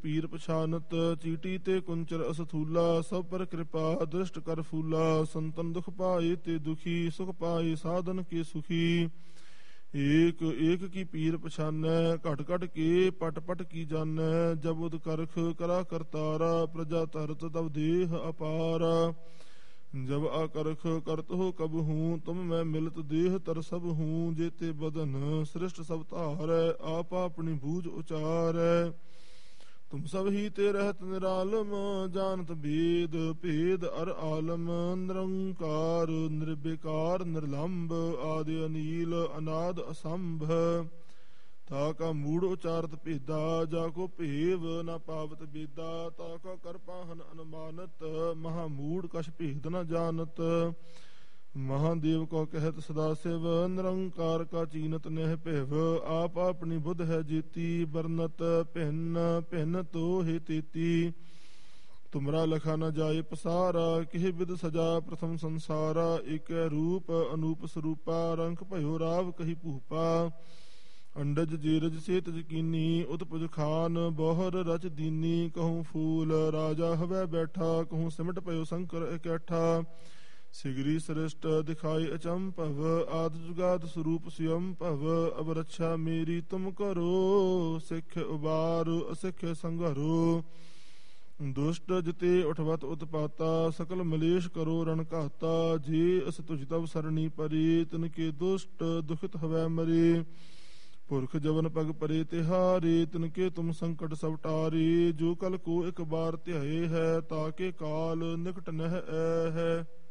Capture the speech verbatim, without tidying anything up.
ਪੀਰ ਪਛਾਨਤ। ਚੀਟੀ ਤੇ ਕੁੰਚਰ ਅਸਥੂਲਾ, ਸਭ ਪਰ ਕਿਰਪਾ ਦ੍ਰਿਸ਼ਟ ਕਰ ਫੂਲਾ। ਸੰਤਨ ਦੁਖ ਪਾਏ ਤੇ ਦੁਖੀ, ਸੁਖ ਪਾਏ ਸਾਧਨ ਕੇ ਸੁਖੀ। ਏਕ ਏਕ ਕੀ ਪੀਰ ਪਛਾਨੈ, ਘਟ ਘਟ ਕੇ ਪਟ ਪਟ ਕੀ ਜਾਨੈ। ਜਬ ਉਦ ਕਰਖ ਕਰਾ ਕਰਤਾਰਾ, ਪ੍ਰਜਾ ਧਰਤ ਤਬ ਦੇਹ ਅਪਾਰਾ। जब आकर्ख करत हो कब हूँ, तुम मैं मिलत देह तर सब हूँ। जेते बदन सृष्ट सब तारै, आप अपनी बूझ उचारै। तुम सब ही ते रहत निरालम, जानत भेद भेद अर आलम। निरंकार निर्विकार निर्लंब, आदि अनील अनाद असंभ। ताका मूढ़ उचारत भेदा, जाको भेव न पावत बेदा। ताका कर पाहन अनुमानत, महामूढ़ कछ भेद न जानत। महादेव को कहत सदा शिव, निरंकार का चीनत नह भेव। आप अपनी बुध है जेती, बरनत भिन्न भिन्न तो हे तेती। तुमरा लखा न जाए पसारा, किह विद सजा प्रथम संसारा। एक रूप अनूप स्वरूपा, रंक भयो राव कही भूपा। अंडज जीरज से तजकीनी, उत्पज खान बौहर रच दीनी। कहूँ फूल राजा हवै बैठा, कहूँ सिमट पयो शंकर इकैठा। सिगरी सृष्ट दिखाई अचंपव, आद जुगाद स्वरूप स्वयं भव। अब रक्षा मेरी तुम करो, सिख उबार असिख संघरो। दुष्ट जिते उठवत उत्पाता, सकल मलेश करो रण घाता। जे अस तुझ तब सरणी परे, तिनके दुष्ट दुखित हवै मरे। पुरख जवन पग परे तिहारे, तिनके तुम संकट सब टारे। जो कल को एक बार ध्याए है, ताके काल निकट नह है।